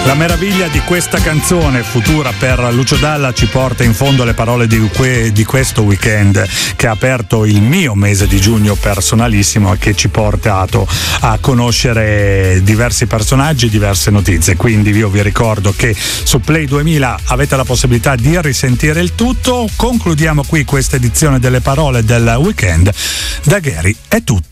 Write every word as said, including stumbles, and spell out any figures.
La meraviglia di questa canzone futura per Lucio Dalla ci porta in fondo alle parole di, que- di questo weekend che ha aperto il mio mese di giugno personalissimo e che ci ha portato a conoscere diversi personaggi, diverse notizie. Quindi io vi ricordo che su Play duemila avete la possibilità di risentire il tutto. Concludiamo qui questa edizione delle parole del weekend. Da Gary è tutto.